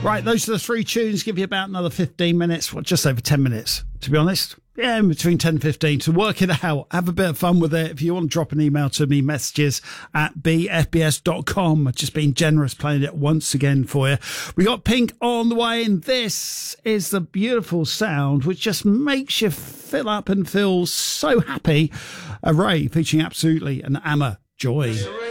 Right, those are the three tunes. Give you about another 15 minutes, well, just over 10 minutes, to be honest. Yeah, in between 10 and 15 to work it out. Have a bit of fun with it. If you want to drop an email to me, messages at bfbs.com. I've just been generous playing it once again for you. We got Pink on the way, and this is the beautiful sound which just makes you fill up and feel so happy. A Ray featuring Absolutely and Amma Joy.